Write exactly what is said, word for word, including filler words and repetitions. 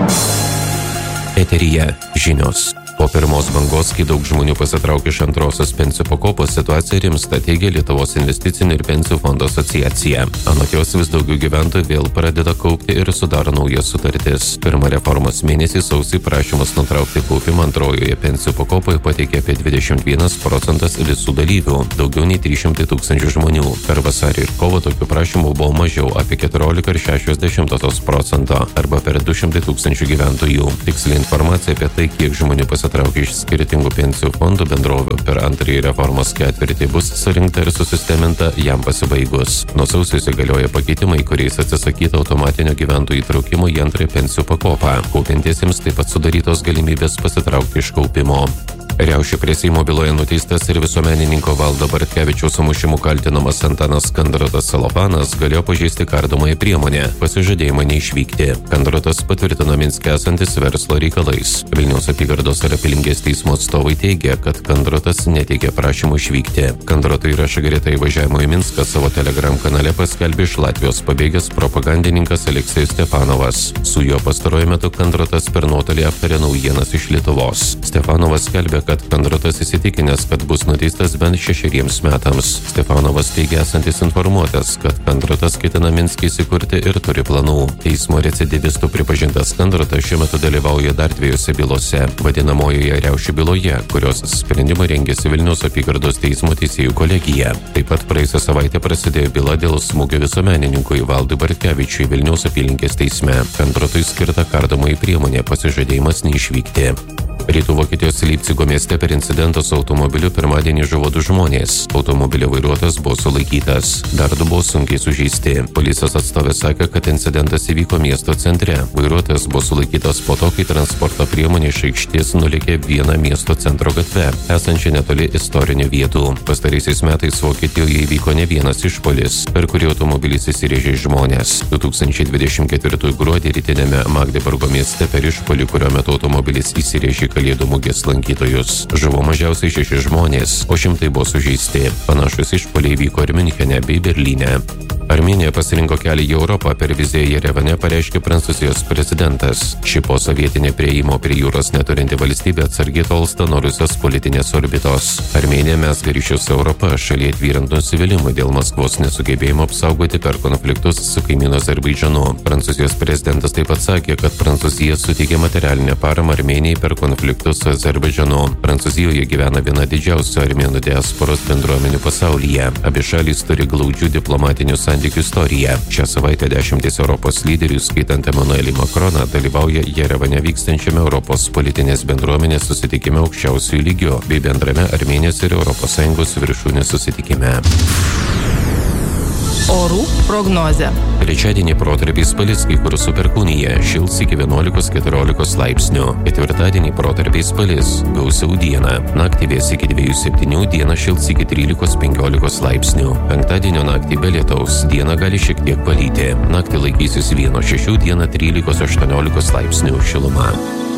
Eteryje žinios. Po pirmos bangos, kai daug žmonių pasitraukė iš antrosios pensijų pakopos, situacija rimsta, teigia Lietuvos investicinių ir pensijų fondo asociacija. Anot jos vis daugiau gyventojų vėl pradeda kaupti ir sudaro naujas sutartis. Pirmą reformos mėnesį sausį prašymus nutraukti kaupimą antrojoje pensijų pakopoje pateikė apie dvidešimt vienas procentas visų dalyvių, daugiau nei trys šimtai tūkstančių žmonių. Per vasarį ir kovą tokių prašymų buvo mažiau, apie keturiolika ir šešios dešimtosios procento, arba per du šimtai tūkstančių gyventojų. Tiksli informacija apie tai, kiek žmonių pasitraukė Pasitraukė iš skirtingų pensijų fondų bendrovių per antrąjį reformos ketvirtį, bus surinkta ir susisteminta jam pasibaigus. Nuo sausio įsigalioja pakeitimai, kuriais atsisakyta automatinio gyventojų įtraukimo į antrąją pensijų pakopą. Kaupiantiesiems taip pat sudarytos galimybės pasitraukti iš kaupimo. Riaušių prie Seimo byloje nuteistas ir visuomenininko Valdo Bartkevičiaus sumušimu kaltinamas Antanas Kandrotas Celofanas galėjo pažeisti kardomąją priemonę – pasižadėjimą neišvykti. Kandrotas patvirtino Minske esantis verslo reikalais. Vilniaus apygardos ir apylinkės teismo atstovai teigia, kad Kandrotas neteikė prašymų išvykti. Kandroto įrašą greta įvažiavimo į Minską savo Telegram kanale paskelbė iš Latvijos pabėgęs propagandininkas Aleksejus Stefanovas. Su juo pastaruoju metu Kandrotas per nuotolį aptarė naujienas iš Lietuvos. Stefanovas skelbė, kad Kandrotas įsitikinęs, kad bus nuteistas bent šešeriems metams. Stefanovas teigia esantis informuotas, kad Kandrotas ketina Minske įsikurti ir turi planų. Teismo recidivistų pripažintas Kandrotas šiuo metu dalyvauja dar dviejose bylose, vadinamojoje riaušių byloje, kurios sprendimą rengėsi Vilniaus apygardos teismo teisėjų kolegija. Taip pat praėjusią savaitę prasidėjo byla dėl smūgio visuomenininkui Valdui Bartkevičiui Vilniaus apylinkės teisme. Kandrotui skirta kardomoji priemonė – pasižadėjimas neišvykti. Rytų Vokietijos Leipcigo mieste per incidentą su automobiliu pirmadienį žuvo du žmonės. Automobilio vairuotojas buvo sulaikytas. Dar du buvo sunkiai sužeisti. Policijos atstovė sakė, kad incidentas įvyko miesto centre. Vairuotojas buvo sulaikytas po to, kai transporto priemonė iš aikštės nulėkė vieną miesto centro gatvę, esančią netoli istorinių vietų. Pastaraisiais metais Vokietijoje įvyko ne vienas išpuolis, per kurį automobilis įsirėžė žmonės. du tūkstančiai dvidešimt ketvirtųjų gruodį rytiniame Magdeburgo mieste per išpuolį, kurio metu automobilis įsirėžė Kalėdų mugės lankytojus. Žuvo mažiausiai šeši žmonės, o šimtai buvo sužeisti. Panašus išpuoliai vyko ir Miunchene bei Berlyne. Armėnija pasirinko kelią į Europą, per viziją Jerevane pareiškė Prancūzijos prezidentas. Ši posovietinė prieimo prie jūros neturinti valstybė atsargiai tolsta nuo Rusijos politinės orbitos. Armėnija mezga ryšius su Europa, šalyje tvyrant nusivylimui dėl Maskvos nesugebėjimo apsaugoti per konfliktus su kaimynu Azerbaidžanu. Prancūzijos prezidentas taip pat sakė, kad Prancūzija suteikė materialinę paramą Armėnijai per konfliktus su Azerbaidžanu. Prancūzijoje gyvena viena didžiausių armėnų diasporos bendruomenių pasaulyje. Abi šalys turi glaudžių diplomatinių santykių istoriją. Šią savaitę dešimtis Europos lyderių, skaitant Emanuelį Makroną, dalyvauja Jerevane vykstančiame Europos politinės bendruomenės susitikime aukščiausių lygių bei bendrame Armėnijos ir Europos Sąjungos viršūnių susitikime. Orų prognozė. Trečiadienį protarpiais palis kai kur su perkūnija, šils iki vienuolikos keturiolikos laipsnių. Ketvirtadienį protarpiais palis, gausiau dieną. Naktį vės iki dviejų septynių, dieną šils iki trylikos penkiolikos laipsnių. Penktadienio naktį be lietaus, dieną gali šiek tiek palyti. Naktį laikysis vieno šešių, dieną trylikos aštuoniolikos laipsnių šiluma.